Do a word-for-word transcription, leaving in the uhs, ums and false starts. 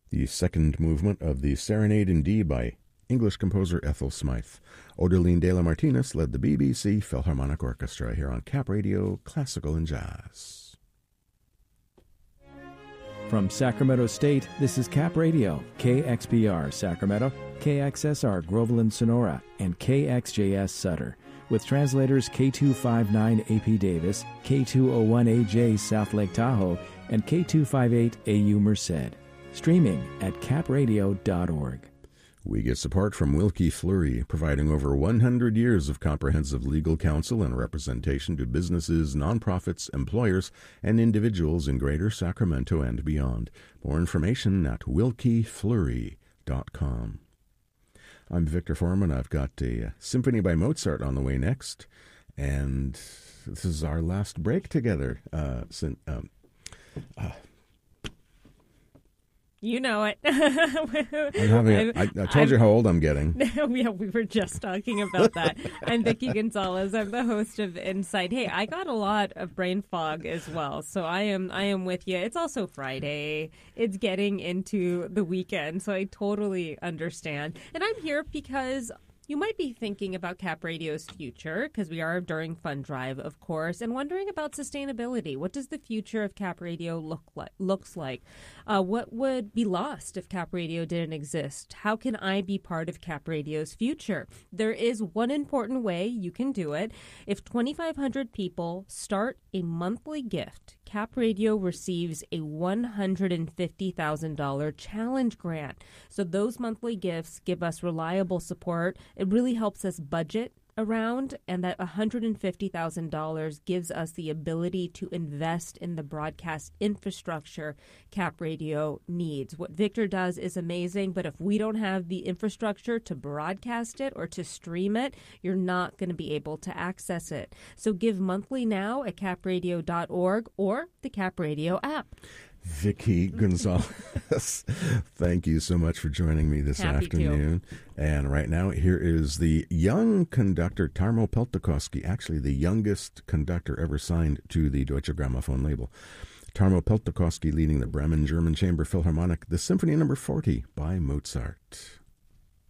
the second movement of the Serenade in D by English composer Ethel Smythe. Oderline de la Martinez led the B B C Philharmonic Orchestra here on Cap Radio, Classical and Jazz. From Sacramento State, this is Cap Radio, K X P R Sacramento, K X S R Groveland Sonora, and K X J S Sutter, with translators K two fifty-nine A P Davis, K two oh one A J South Lake Tahoe, and K two fifty-eight A U Merced. Streaming at cap radio dot org. We get support from Wilkie Fleury, providing over one hundred years of comprehensive legal counsel and representation to businesses, nonprofits, employers, and individuals in Greater Sacramento and beyond. More information at wilkie fleury dot com. I'm Victor Foreman. I've got a symphony by Mozart on the way next, and this is our last break together. Uh, since, um, uh, You know it. I'm having a, I, I told I'm, you how old I'm getting. Yeah, we were just talking about that. I'm Vicki Gonzalez. I'm the host of Insight. Hey, I got a lot of brain fog as well, so I am I am with you. It's also Friday. It's getting into the weekend, so I totally understand. And I'm here because you might be thinking about Cap Radio's future, because we are during Fund Drive, of course, and wondering about sustainability. What does the future of Cap Radio look like? Looks like? Uh, what would be lost if Cap Radio didn't exist? How can I be part of Cap Radio's future? There is one important way you can do it. If twenty-five hundred people start a monthly gift, Cap Radio receives a one hundred fifty thousand dollars challenge grant. So those monthly gifts give us reliable support. It really helps us budget around, and that one hundred fifty thousand dollars gives us the ability to invest in the broadcast infrastructure Cap Radio needs. What Victor does is amazing, but if we don't have the infrastructure to broadcast it or to stream it, you're not going to be able to access it. So give monthly now at cap radio dot org or the Cap Radio app. Vicki Gonzalez, thank you so much for joining me this Happy afternoon. To. And right now, here is the young conductor, Tarmo Peltokoski, actually the youngest conductor ever signed to the Deutsche Grammophon label. Tarmo Peltokoski leading the Bremen German Chamber Philharmonic, the Symphony Number forty by Mozart.